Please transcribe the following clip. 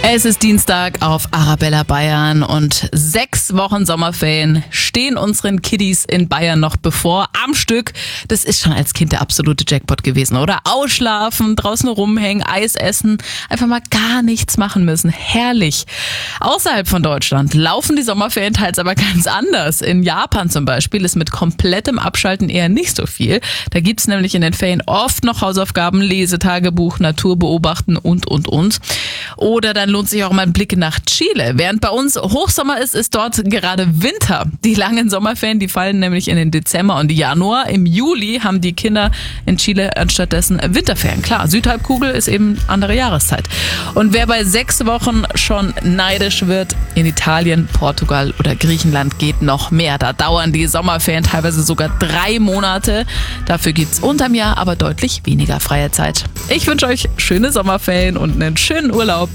Es ist Dienstag auf Arabella Bayern und 6 Wochen Sommerferien stehen unseren Kiddies in Bayern noch bevor. Am Stück, das ist schon als Kind der absolute Jackpot gewesen, oder? Ausschlafen, draußen rumhängen, Eis essen, einfach mal gar nichts machen müssen. Herrlich. Außerhalb von Deutschland laufen die Sommerferien teils aber ganz anders. In Japan zum Beispiel ist mit komplettem Abschalten eher nicht so viel. Da gibt's nämlich in den Ferien oft noch Hausaufgaben, Lesetagebuch, Natur beobachten und. Oder dann lohnt sich auch mal ein Blick nach Chile. Während bei uns Hochsommer ist, ist dort gerade Winter. Die langen Sommerferien, die fallen nämlich in den Dezember und Januar. Im Juli haben die Kinder in Chile anstattdessen Winterferien. Klar, Südhalbkugel ist eben andere Jahreszeit. Und wer bei 6 Wochen schon neidisch wird, in Italien, Portugal oder Griechenland geht noch mehr. Da dauern die Sommerferien teilweise sogar 3 Monate. Dafür gibt's unterm Jahr aber deutlich weniger freie Zeit. Ich wünsche euch schöne Sommerferien und einen schönen Urlaub.